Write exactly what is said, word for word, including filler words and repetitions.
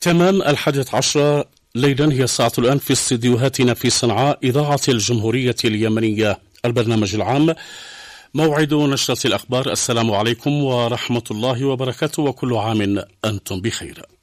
تمام الحادية عشرة ليلا هي الساعة الآن في استديوهاتنا في صنعاء إذاعة الجمهورية اليمنية، البرنامج العام، موعد نشرة الأخبار. السلام عليكم ورحمة الله وبركاته، وكل عام أنتم بخير.